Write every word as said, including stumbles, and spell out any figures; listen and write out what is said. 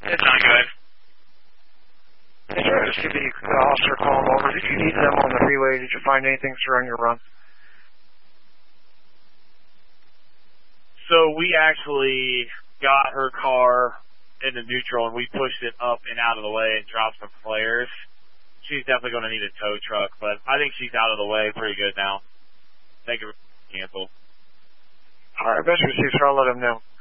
It's not good. Hey, Travis, give the officer a call over. Did you need them on the freeway? Did you find anything during your run? So we actually got her car into neutral, and we pushed it up and out of the way and dropped some flares. She's definitely going to need a tow truck, but I think she's out of the way pretty good now. Thank you for cancel. All right, best received, so I'll let him know.